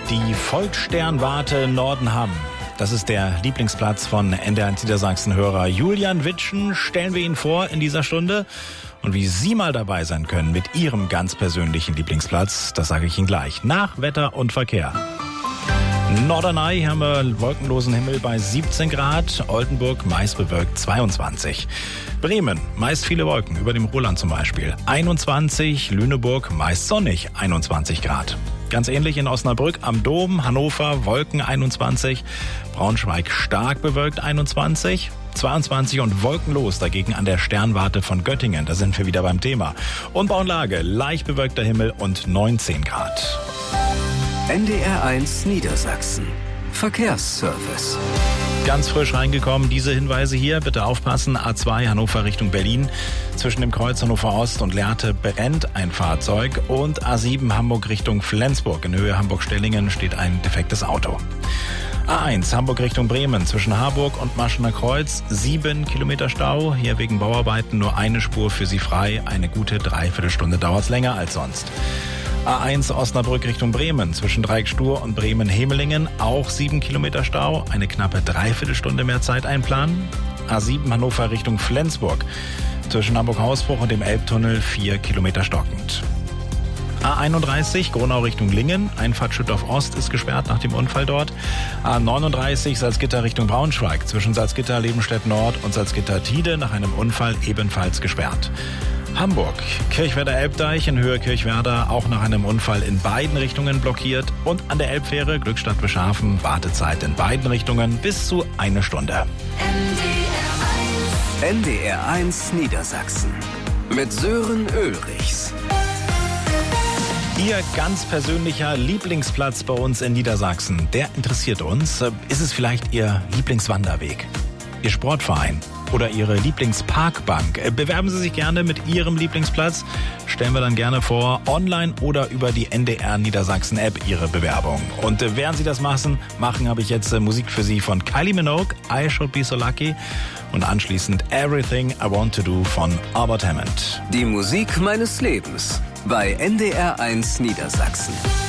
Die Volkssternwarte Nordenham. Das ist der Lieblingsplatz von NDR Niedersachsen-Hörer Julian Witschen. Stellen wir ihn vor in dieser Stunde. Und wie Sie mal dabei sein können mit Ihrem ganz persönlichen Lieblingsplatz, das sage ich Ihnen gleich. Nach Wetter und Verkehr. Norderney haben wir wolkenlosen Himmel bei 17 Grad, Oldenburg meist bewölkt 22. Bremen, meist viele Wolken, über dem Roland zum Beispiel 21, Lüneburg meist sonnig 21 Grad. Ganz ähnlich in Osnabrück am Dom, Hannover Wolken 21, Braunschweig stark bewölkt 21, 22 und wolkenlos dagegen an der Sternwarte von Göttingen, da sind wir wieder beim Thema. Umbau und Lage, leicht bewölkter Himmel und 19 Grad. NDR 1 Niedersachsen. Verkehrsservice. Ganz frisch reingekommen, diese Hinweise hier, bitte aufpassen, A2 Hannover Richtung Berlin. Zwischen dem Kreuz Hannover Ost und Lehrte brennt ein Fahrzeug und A7 Hamburg Richtung Flensburg. In Höhe Hamburg-Stellingen steht ein defektes Auto. A1 Hamburg Richtung Bremen, zwischen Harburg und Maschener Kreuz 7 Kilometer Stau. Hier wegen Bauarbeiten nur eine Spur für Sie frei. Eine gute Dreiviertelstunde dauert es länger als sonst. A1 Osnabrück Richtung Bremen, zwischen Dreieckstur und Bremen-Hemelingen auch 7 Kilometer Stau, eine knappe Dreiviertelstunde mehr Zeit einplanen. A7 Hannover Richtung Flensburg, zwischen Hamburg-Hausbruch und dem Elbtunnel 4 Kilometer stockend. A31 Gronau Richtung Lingen, Einfahrt Schüttorf Ost ist gesperrt nach dem Unfall dort. A39 Salzgitter Richtung Braunschweig, zwischen Salzgitter Lebenstedt Nord und Salzgitter Tide nach einem Unfall ebenfalls gesperrt. Hamburg, Kirchwerder Elbdeich in Höhe Kirchwerder, auch nach einem Unfall in beiden Richtungen blockiert. Und an der Elbfähre Glückstadt Bischhafen, Wartezeit in beiden Richtungen bis zu 1 Stunde. NDR 1 Niedersachsen mit Sören Ulrichs. Ihr ganz persönlicher Lieblingsplatz bei uns in Niedersachsen, der interessiert uns. Ist es vielleicht Ihr Lieblingswanderweg, Ihr Sportverein oder Ihre Lieblingsparkbank? Bewerben Sie sich gerne mit Ihrem Lieblingsplatz. Stellen wir dann gerne vor, online oder über die NDR Niedersachsen App Ihre Bewerbung. Und während Sie das machen, habe ich jetzt Musik für Sie von Kylie Minogue, I Should Be So Lucky. Und anschließend Everything I Want To Do von Albert Hammond. Die Musik meines Lebens bei NDR 1 Niedersachsen.